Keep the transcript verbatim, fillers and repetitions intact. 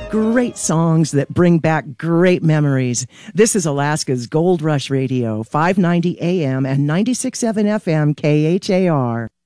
Great songs that bring back great memories. This is Alaska's Gold Rush Radio, five ninety A M and ninety-six point seven F M K H A R.